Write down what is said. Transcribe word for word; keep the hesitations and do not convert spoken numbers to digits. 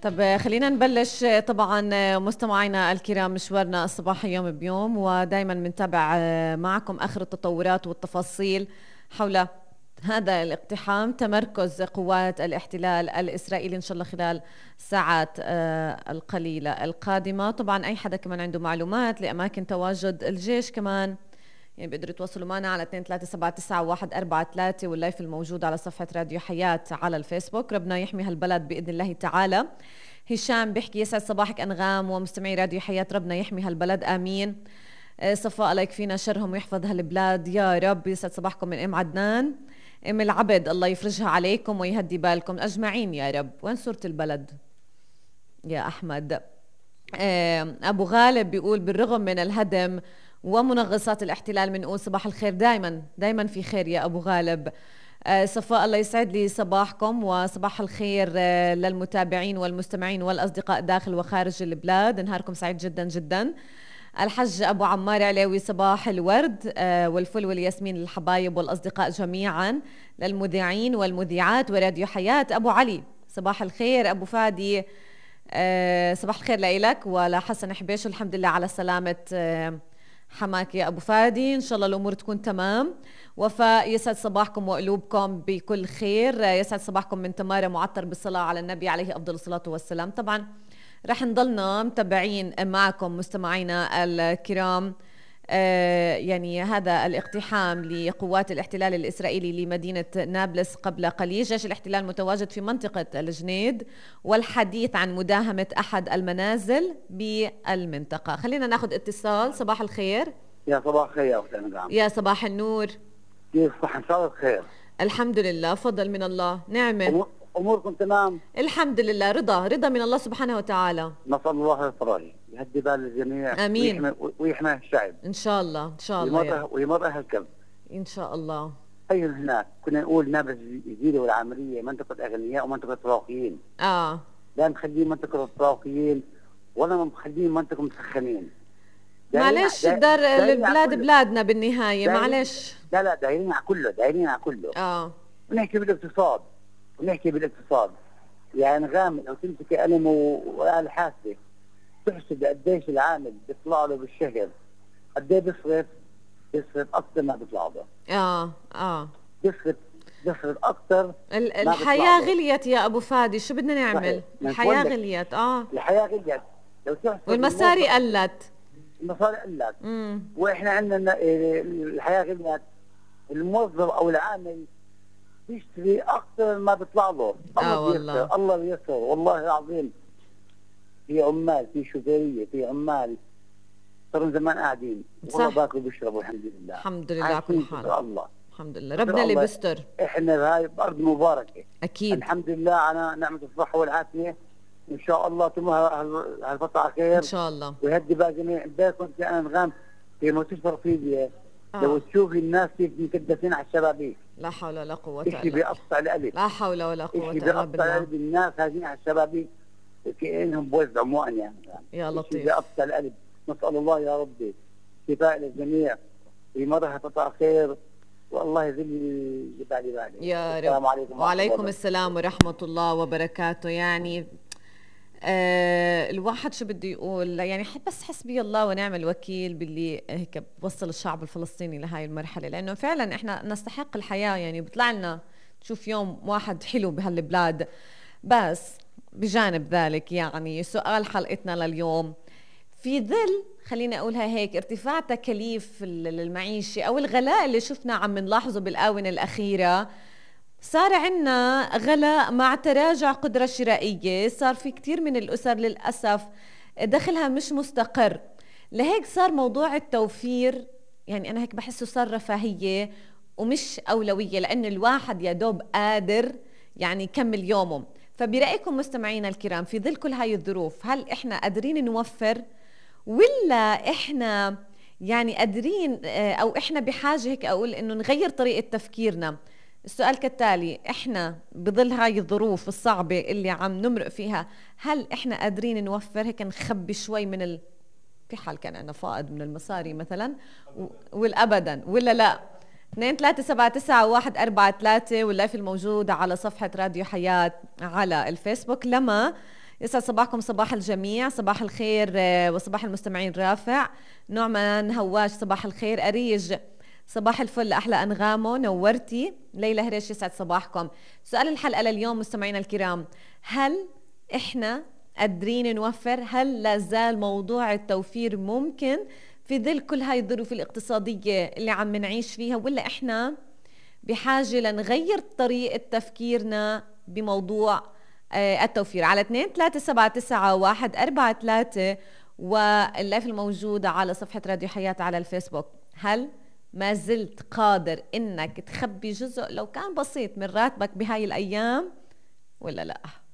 طب خلينا نبلش. طبعا مستمعينا الكرام، مشوارنا الصباحي يوم بيوم، ودائما بنتابع معكم آخر التطورات والتفاصيل حول هذا الاقتحام، تمركز قوات الاحتلال الإسرائيلي إن شاء الله خلال الساعات القليلة القادمة. طبعا أي حدا كمان عنده معلومات لأماكن تواجد الجيش كمان يعني بيقدروا يتواصلوا معنا على اثنين ثلاثة سبعة تسعة واحد أربعة ثلاثة، واللايف الموجود على صفحة راديو حياة على الفيسبوك. ربنا يحمي هالبلد بإذن الله تعالى. هشام بيحكي يسعد صباحك أنغام ومستمعي راديو حياة، ربنا يحمي هالبلد آمين. صفاء الله يكفينا شرهم ويحفظ هالبلاد يا رب. يسعد صباحكم من أم عدنان. أم العبد الله يفرجها عليكم ويهدي بالكم أجمعين يا رب. وين صورة البلد يا أحمد؟ أبو غالب بيقول بالرغم من الهدم ومنغصات الاحتلال بنقول صباح الخير، دايما دايما في خير يا أبو غالب. آه صفاء الله يسعد لي صباحكم وصباح الخير آه للمتابعين والمستمعين والأصدقاء داخل وخارج البلاد، نهاركم سعيد جدا جدا. الحج أبو عمار علوي صباح الورد آه والفل والياسمين للحبايب والأصدقاء جميعا، للمذيعين والمذيعات وراديو حياة. أبو علي صباح الخير. أبو فادي آه صباح الخير لإلك ولحسن حبيش، الحمد لله على سلامة آه حماك يا أبو فادي، إن شاء الله الأمور تكون تمام. وفاء يسعد صباحكم وقلوبكم بكل خير. يسعد صباحكم من تمارة معطر بالصلاة على النبي عليه أفضل الصلاة والسلام. طبعا رح نضلنا متابعين معكم مستمعينا الكرام آه يعني هذا الاقتحام لقوات الاحتلال الإسرائيلي لمدينة نابلس قبل قليل. جيش الاحتلال متواجد في منطقة الجنيد والحديث عن مداهمة أحد المنازل بالمنطقة. خلينا ناخذ اتصال. صباح الخير. يا صباح الخير يا أختي أنغام. يا صباح النور. كيف صح إن شاء الله بخير؟ الحمد لله، فضل من الله، نعمة. أموركم تمام؟ الحمد لله، رضا رضا من الله سبحانه وتعالى. نسأل الله الفرج يهدي بال الجميع. آمين. ويحمي, ويحمي الشعب إن شاء الله إن شاء الله. ويمر أهل الكذب إن شاء الله. أي هناك كنا نقول نابلس الجديدة والعملية منطقة أغنياء ومنطقة راقيين. آه لا مخلين منطقة راقيين ولا مخلين منطقة مسخنين. معلش دار البلاد بلادنا بالنهاية، معلش. لا لا دايرين على كله، دايرين على كله. اه ونحكي بالاقتصاد ونحكي بالاقتصاد يعني غامض. لو تمسك قلم وآلة حاسبة تحسب قديش العامل بيطلع له بالشهر، قد ايه بيصرف؟ بيصرف اكثر ما بيطلع له. اه اه بيصرف بيصرف اكثر. الحياة غليت يا ابو فادي، شو بدنا نعمل؟ الحياة غليت. اه الحياة غليت. لو تحسب والمصاري قلت. المصاري قلت. واحنا عندنا الحياة غليت. الموظف او العامل بيشتري اكثر ما بيطلع له. اه والله الله بيسر والله العظيم. في عمال، في شوفيريه، في عمال صاروا زمان قاعدين والله باكلوا بيشربوا الحمد لله. الحمد لله على كل حال. الله الحمد لله، ربنا اللي بيستر. احنا هاي بارض مباركه اكيد الحمد لله على نعمه الصحه والعافيه. ان شاء الله تمر هالفتره على خير ان شاء الله ويهدي بقى جميع بيكم. في انغام في مستشفى رفيديه آه. لو تشوفي الناس كيف مكدسين على الشبابيك، لا حول ولا قوه الا بالله. شيء بيقطع القلب. لا حول ولا قوه الا بالله. بالله. بيقطع القلب الناس هذين على الشبابيك كأنهم بوزعوا مؤن يعني. يا لطيف. بيقطع القلب. نسأل الله يا ربي شفاء للجميع ويمرها تطلع خير والله يذل جبال بالي. يا رب. السلام عليكم. وعليكم السلام ورحمة الله وبركاته. يعني آه الواحد شو بده يقول يعني بس حسبي الله ونعم الوكيل باللي هيك بوصل الشعب الفلسطيني لهاي المرحلة، لأنه فعلا احنا نستحق الحياة. يعني بيطلع لنا تشوف يوم واحد حلو بهالبلاد. بس بجانب ذلك يعني سؤال حلقتنا لليوم، في ظل خلينا أقولها هيك ارتفاع تكاليف المعيشة أو الغلاء اللي شفنا عم نلاحظه بالآونة الأخيرة، صار عنا غلاء مع تراجع قدرة شرائية. صار في كتير من الأسر للأسف دخلها مش مستقر، لهيك صار موضوع التوفير يعني أنا هيك بحسه صار رفاهية ومش أولوية، لأن الواحد يا دوب قادر يعني يكمل يومه. فبرأيكم مستمعينا الكرام في ظل كل هاي الظروف، هل إحنا قادرين نوفر ولا إحنا يعني قادرين أو إحنا بحاجة هيك أقول إنه نغير طريقة تفكيرنا؟ السؤال كالتالي، إحنا بظل هاي الظروف الصعبة اللي عم نمرق فيها هل إحنا قادرين نوفر هيك نخبي شوي من ال... في حال كان عندنا فائض من المصاري مثلا و... والأبدا ولا لا؟ اثنين ثلاثة سبعة تسعة واحد أربعة ثلاثة واللايف الموجود على صفحة راديو حياة على الفيسبوك. لما يسعد صباحكم، صباح الجميع، صباح الخير وصباح المستمعين. رافع نعمان هواش صباح الخير. أريج صباح الفل، أحلى أنغامه، نورتي. ليلى هريش يسعد صباحكم. سؤال الحلقة لليوم مستمعينا الكرام، هل إحنا قادرين نوفر؟ هل لازال موضوع التوفير ممكن في ظل كل هاي الظروف الاقتصادية اللي عم نعيش فيها، ولا إحنا بحاجة لنغير طريقة تفكيرنا بموضوع التوفير؟ على اثنين ثلاثة سبعة تسعة واحد أربعة ثلاثة واللايف الموجودة على صفحة راديو حياة على الفيسبوك. هل ما زلت قادر إنك تخبي جزء لو كان بسيط من راتبك بهاي الأيام ولا لأ؟